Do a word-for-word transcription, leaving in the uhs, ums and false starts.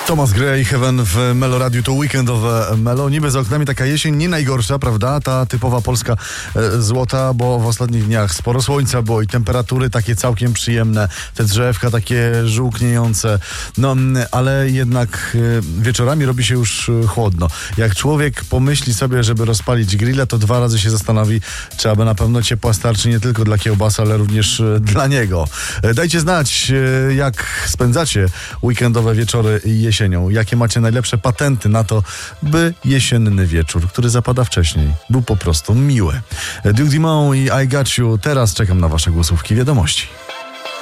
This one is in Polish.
Thomas Gray, Heaven w Melo Radiu, to weekendowe Melo. Niby za oknami taka jesień, nie najgorsza, prawda? Ta typowa polska e, złota, bo w ostatnich dniach sporo słońca było i temperatury takie całkiem przyjemne, te drzewka takie żółkniejące. No, ale jednak e, wieczorami robi się już e, chłodno. Jak człowiek pomyśli sobie, żeby rozpalić grilla, to dwa razy się zastanowi, czy aby na pewno ciepła starczy nie tylko dla kiełbasa, ale również e, dla niego. E, dajcie znać, e, jak spędzacie weekendowe wieczory jesienią. Jakie macie najlepsze patenty na to, by jesienny wieczór, który zapada wcześniej, był po prostu miły. Duke Dumont i I Got You. Teraz czekam na wasze głosówki, wiadomości.